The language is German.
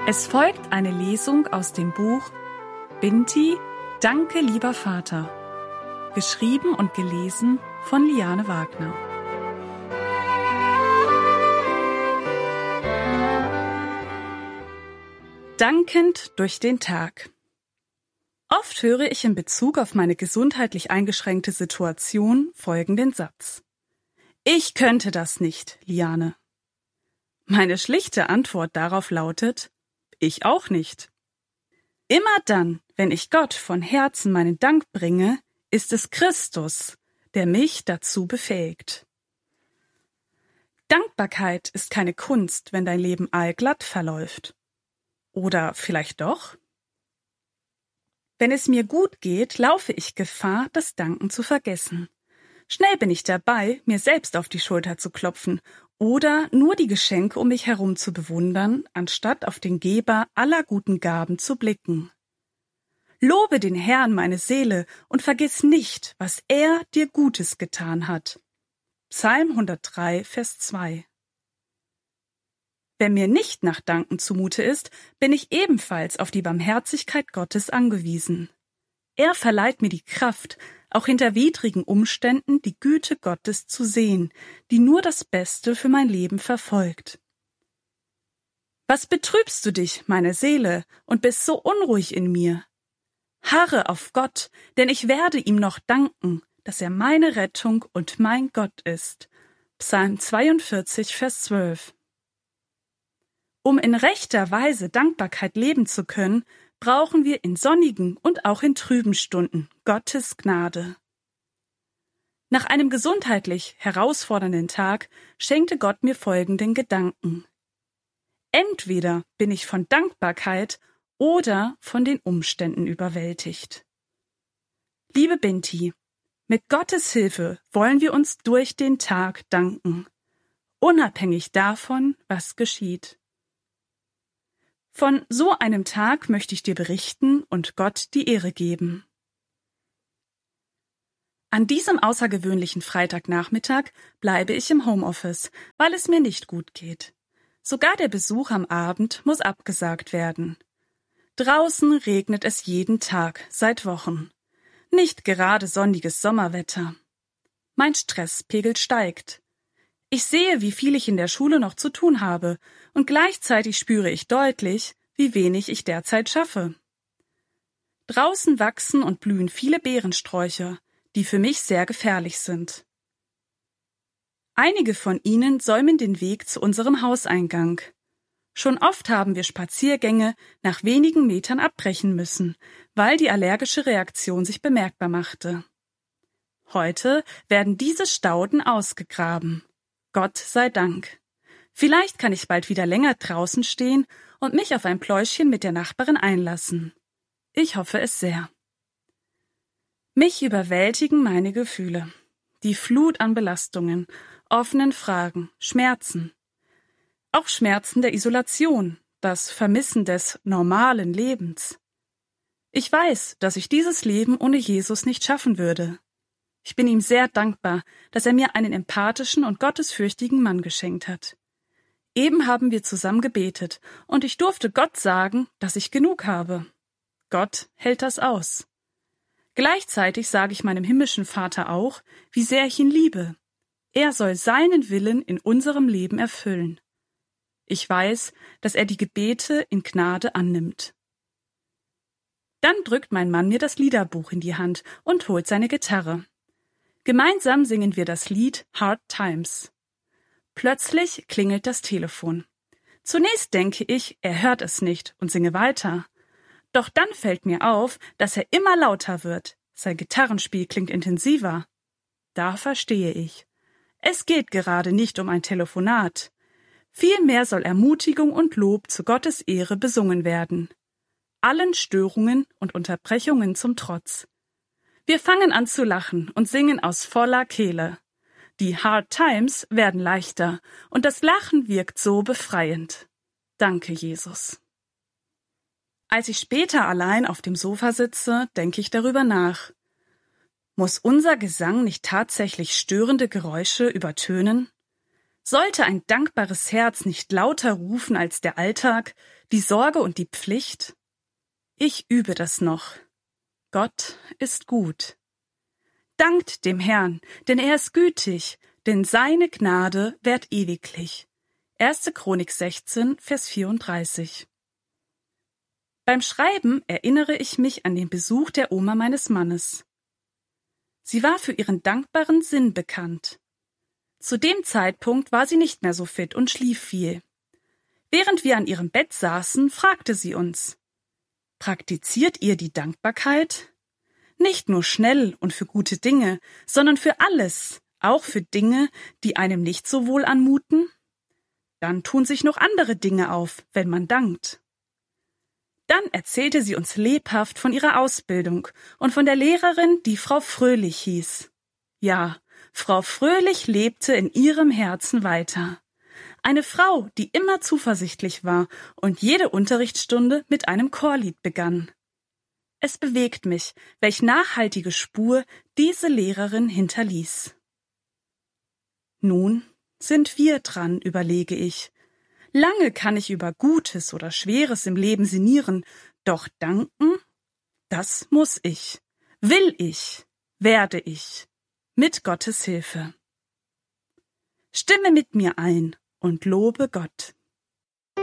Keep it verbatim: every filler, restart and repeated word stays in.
Es folgt eine Lesung aus dem Buch Binti, Danke, lieber Vater. Geschrieben und gelesen von Liane Wagner. Dankend durch den Tag. Oft höre ich in Bezug auf meine gesundheitlich eingeschränkte Situation folgenden Satz. Ich könnte das nicht, Liane. Meine schlichte Antwort darauf lautet, ich auch nicht. Immer dann, wenn ich Gott von Herzen meinen Dank bringe, ist es Christus, der mich dazu befähigt. Dankbarkeit ist keine Kunst, wenn dein Leben allglatt verläuft. Oder vielleicht doch? Wenn es mir gut geht, laufe ich Gefahr, das Danken zu vergessen. Schnell bin ich dabei, mir selbst auf die Schulter zu klopfen oder nur die Geschenke um mich herum zu bewundern, anstatt auf den Geber aller guten Gaben zu blicken. Lobe den Herrn, meine Seele, und vergiss nicht, was er dir Gutes getan hat. Psalm hundertdrei, Vers zwei. Wenn mir nicht nach Danken zumute ist, bin ich ebenfalls auf die Barmherzigkeit Gottes angewiesen. Er verleiht mir die Kraft, auch hinter widrigen Umständen die Güte Gottes zu sehen, die nur das Beste für mein Leben verfolgt. Was betrübst du dich, meine Seele, und bist so unruhig in mir? Harre auf Gott, denn ich werde ihm noch danken, dass er meine Rettung und mein Gott ist. Psalm zweiundvierzig, Vers zwölf. Um in rechter Weise Dankbarkeit leben zu können, brauchen wir in sonnigen und auch in trüben Stunden Gottes Gnade. Nach einem gesundheitlich herausfordernden Tag schenkte Gott mir folgenden Gedanken. Entweder bin ich von Dankbarkeit oder von den Umständen überwältigt. Liebe Binti, mit Gottes Hilfe wollen wir uns durch den Tag danken, unabhängig davon, was geschieht. Von so einem Tag möchte ich dir berichten und Gott die Ehre geben. An diesem außergewöhnlichen Freitagnachmittag bleibe ich im Homeoffice, weil es mir nicht gut geht. Sogar der Besuch am Abend muss abgesagt werden. Draußen regnet es jeden Tag, seit Wochen. Nicht gerade sonniges Sommerwetter. Mein Stresspegel steigt. Ich sehe, wie viel ich in der Schule noch zu tun habe, und gleichzeitig spüre ich deutlich, wie wenig ich derzeit schaffe. Draußen wachsen und blühen viele Beerensträucher, die für mich sehr gefährlich sind. Einige von ihnen säumen den Weg zu unserem Hauseingang. Schon oft haben wir Spaziergänge nach wenigen Metern abbrechen müssen, weil die allergische Reaktion sich bemerkbar machte. Heute werden diese Stauden ausgegraben. Gott sei Dank. Vielleicht kann ich bald wieder länger draußen stehen und mich auf ein Pläuschchen mit der Nachbarin einlassen. Ich hoffe es sehr. Mich überwältigen meine Gefühle. Die Flut an Belastungen, offenen Fragen, Schmerzen. Auch Schmerzen der Isolation, das Vermissen des normalen Lebens. Ich weiß, dass ich dieses Leben ohne Jesus nicht schaffen würde. Ich bin ihm sehr dankbar, dass er mir einen empathischen und gottesfürchtigen Mann geschenkt hat. Eben haben wir zusammen gebetet, und ich durfte Gott sagen, dass ich genug habe. Gott hält das aus. Gleichzeitig sage ich meinem himmlischen Vater auch, wie sehr ich ihn liebe. Er soll seinen Willen in unserem Leben erfüllen. Ich weiß, dass er die Gebete in Gnade annimmt. Dann drückt mein Mann mir das Liederbuch in die Hand und holt seine Gitarre. Gemeinsam singen wir das Lied Hard Times. Plötzlich klingelt das Telefon. Zunächst denke ich, er hört es nicht und singe weiter. Doch dann fällt mir auf, dass er immer lauter wird. Sein Gitarrenspiel klingt intensiver. Da verstehe ich. Es geht gerade nicht um ein Telefonat. Vielmehr soll Ermutigung und Lob zu Gottes Ehre besungen werden. Allen Störungen und Unterbrechungen zum Trotz. Wir fangen an zu lachen und singen aus voller Kehle. Die Hard Times werden leichter und das Lachen wirkt so befreiend. Danke, Jesus. Als ich später allein auf dem Sofa sitze, denke ich darüber nach. Muss unser Gesang nicht tatsächlich störende Geräusche übertönen? Sollte ein dankbares Herz nicht lauter rufen als der Alltag, die Sorge und die Pflicht? Ich übe das noch. Gott ist gut. Dankt dem Herrn, denn er ist gütig, denn seine Gnade währt ewiglich. erste Chronik sechzehn, Vers vierunddreißig. Beim Schreiben erinnere ich mich an den Besuch der Oma meines Mannes. Sie war für ihren dankbaren Sinn bekannt. Zu dem Zeitpunkt war sie nicht mehr so fit und schlief viel. Während wir an ihrem Bett saßen, fragte sie uns: Praktiziert ihr die Dankbarkeit? Nicht nur schnell und für gute Dinge, sondern für alles, auch für Dinge, die einem nicht so wohl anmuten? Dann tun sich noch andere Dinge auf, wenn man dankt. Dann erzählte sie uns lebhaft von ihrer Ausbildung und von der Lehrerin, die Frau Fröhlich hieß. Ja, Frau Fröhlich lebte in ihrem Herzen weiter. Eine Frau, die immer zuversichtlich war und jede Unterrichtsstunde mit einem Chorlied begann. Es bewegt mich, welch nachhaltige Spur diese Lehrerin hinterließ. Nun sind wir dran, überlege ich. Lange kann ich über Gutes oder Schweres im Leben sinnieren, doch danken, das muss ich, will ich, werde ich, mit Gottes Hilfe. Stimme mit mir ein und lobe Gott.